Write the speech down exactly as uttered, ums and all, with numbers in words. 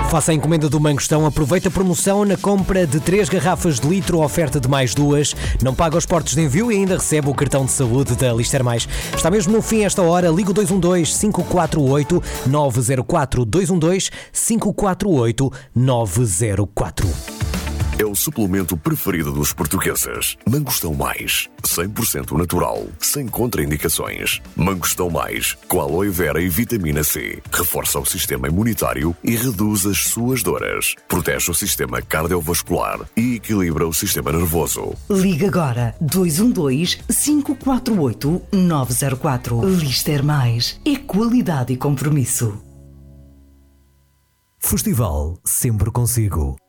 Faça a encomenda do Mangostão, aproveita a promoção na compra de três garrafas de litro, oferta de mais duas, não paga os portos de envio e ainda recebe o cartão de saúde da Lister Mais. Está mesmo no fim esta hora, liga o dois um dois, cinco quatro oito, nove zero quatro, dois um dois, cinco quatro oito, nove zero quatro. É o suplemento preferido dos portugueses. Mangostão Mais, cem por cento natural, sem contraindicações. Mangostão Mais, com aloe vera e vitamina C. Reforça o sistema imunitário e reduz as suas dores. Protege o sistema cardiovascular e equilibra o sistema nervoso. Liga agora dois um dois, cinco quatro oito, nove zero quatro. Lister Mais. É qualidade e compromisso. Festival sempre consigo.